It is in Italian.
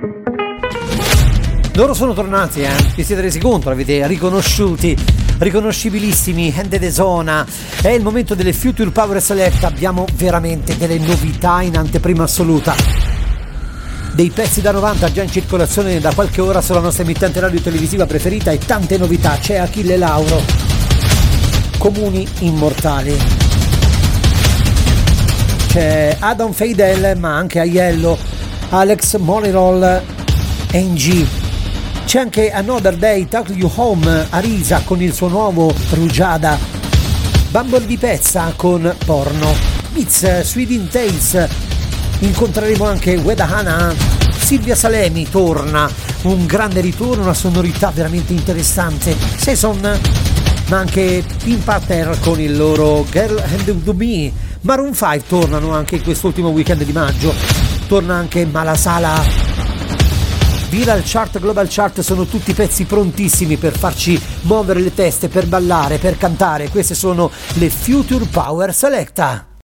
Loro sono tornati, vi siete resi conto, l'avete riconoscibilissimi, Ende de Zona. È il momento delle Future Power Select, abbiamo veramente delle novità in anteprima assoluta. Dei pezzi da 90 già in circolazione da qualche ora sulla nostra emittente radio televisiva preferita e tante novità. C'è Achille Lauro, Comuni Immortali. C'è Adam Feidel, ma anche Aiello, Alex Morirol, NG. C'è anche Another Day, Take You Home, Arisa con il suo nuovo Rugiada, Bumble di Pezza con Porno, Beats, Sweden Tales, incontreremo anche Weda Hana, Silvia Salemi torna, un grande ritorno, una sonorità veramente interessante, Saison, ma anche Pink Panther con il loro Girl and to Me, Maroon 5 tornano anche in quest'ultimo weekend di maggio, torna anche Malasala. Viral Chart, Global Chart sono tutti pezzi prontissimi per farci muovere le teste, per ballare, per cantare. Queste sono le Future Power Selecta.